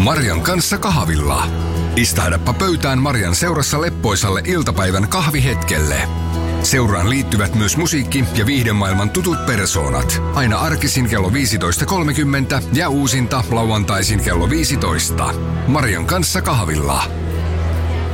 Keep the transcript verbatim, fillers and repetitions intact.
Marian kanssa kahvilla. Istahdappa pöytään Marian seurassa leppoisalle iltapäivän kahvihetkelle. Seuraan liittyvät myös musiikki- ja viihdemaailman tutut persoonat. Aina arkisin kello viisitoista kolmekymmentä ja uusinta lauantaisin kello viisitoista. Marian kanssa kahvilla.